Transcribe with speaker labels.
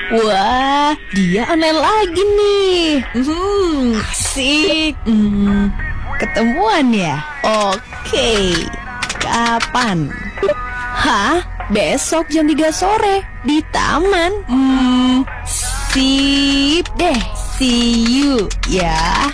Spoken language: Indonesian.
Speaker 1: Wah, dia online lagi nih.
Speaker 2: Asik.
Speaker 1: Ketemuan ya? Oke. Kapan? Hah? Besok jam 3 sore di taman. Sip deh. See you ya.